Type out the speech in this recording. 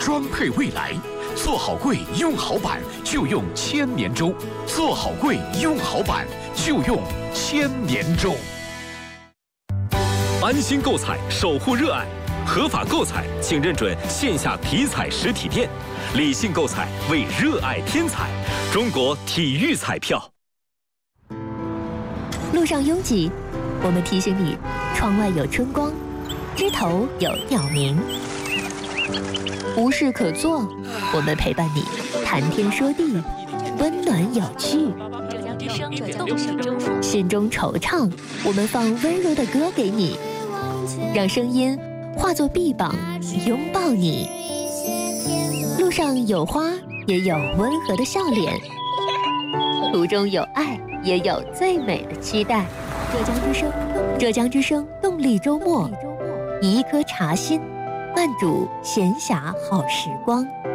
装配未来。做好柜用好板就用千年粥，做好柜用好板就用千年粥。 安心购彩，守护热爱，合法购彩，请认准线下体彩实体店。理性购彩，为热爱添彩。中国体育彩票。 路上拥挤，我们提醒你，窗外有春光，枝头有鸟鸣。无事可做，我们陪伴你谈天说地，温暖有趣。心中惆怅，我们放温柔的歌给你，让声音化作臂膀，拥抱你。路上有花，也有温和的笑脸；途中有爱，也有最美的期待。浙江之声动力周末，以一颗茶心，慢煮闲暇好时光。